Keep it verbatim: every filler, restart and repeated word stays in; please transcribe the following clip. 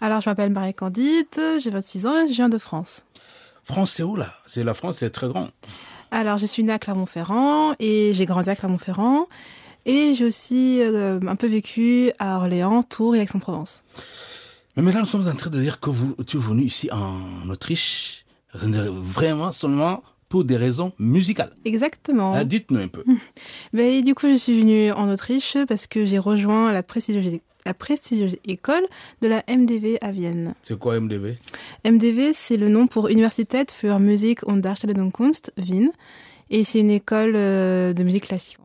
Alors, je m'appelle Marie-Candide, j'ai vingt-six ans et je viens de France. France, c'est où là? C'est la France, c'est très grand. Alors, je suis née à Clermont-Ferrand et j'ai grandi à Clermont-Ferrand. Et j'ai aussi euh, un peu vécu à Orléans, Tours et Aix-en-Provence. Mais maintenant, nous sommes en train de dire que vous, tu es venu ici en Autriche, vraiment seulement pour des raisons musicales. Exactement. Ah, dites-nous un peu. Ben, et du coup, je suis venue en Autriche parce que j'ai rejoint la prestigieuse, la prestigieuse école de la M D W à Vienne. C'est quoi M D W? M D W, c'est le nom pour Universität für Musik und Darstellung Kunst, Wien. Et c'est une école euh, de musique classique.